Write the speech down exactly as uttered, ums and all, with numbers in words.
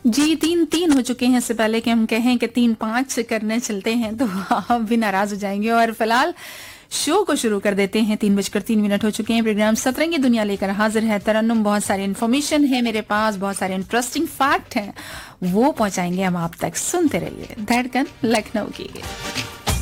जी तीन तीन हो चुके हैं। इससे पहले कि हम कहें कि तीन पांच करने चलते हैं तो आप भी नाराज हो जाएंगे। और फिलहाल शो को शुरू कर देते हैं। तीन बजकर तीन मिनट हो चुके हैं। प्रोग्राम सतरंगी दुनिया लेकर हाजिर है तरन्नुम। बहुत सारी इन्फॉर्मेशन है मेरे पास, बहुत सारे इंटरेस्टिंग फैक्ट हैं, वो पहुंचाएंगे हम आप तक। सुनते रहिए धड़कन लखनऊ की।